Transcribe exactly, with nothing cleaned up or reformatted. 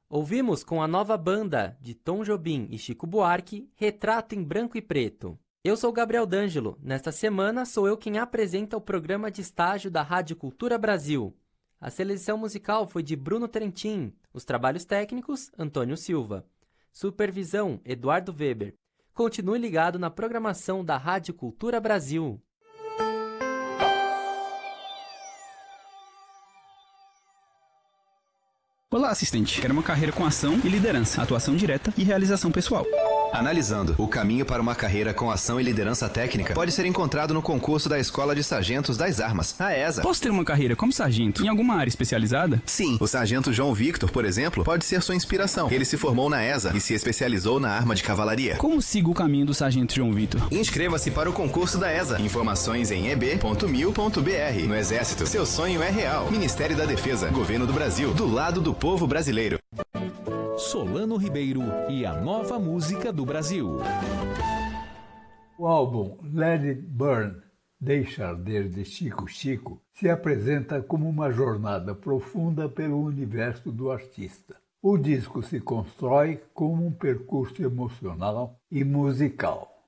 Ouvimos com a nova banda de Tom Jobim e Chico Buarque, Retrato em Branco e Preto. Eu sou Gabriel D'Angelo. Nesta semana sou eu quem apresenta o programa de estágio da Rádio Cultura Brasil. A seleção musical foi de Bruno Trentin, os trabalhos técnicos, Antônio Silva. Supervisão, Eduardo Weber. Continue ligado na programação da Rádio Cultura Brasil. Olá, assistente. Quero uma carreira com ação e liderança, atuação direta e realização pessoal. Analisando, o caminho para uma carreira com ação e liderança técnica pode ser encontrado no concurso da Escola de Sargentos das Armas, a ESA. Posso ter uma carreira como sargento em alguma área especializada? Sim, o sargento João Victor, por exemplo, pode ser sua inspiração. Ele se formou na ESA e se especializou na arma de cavalaria. Como sigo o caminho do sargento João Victor? Inscreva-se para o concurso da ESA. Informações em e b ponto mil ponto b r. No Exército, seu sonho é real. Ministério da Defesa, Governo do Brasil, do lado do povo brasileiro. Solano Ribeiro e a nova música do Brasil. O álbum Let It Burn, Deixa Arder de Chico Chico, se apresenta como uma jornada profunda pelo universo do artista. O disco se constrói como um percurso emocional e musical.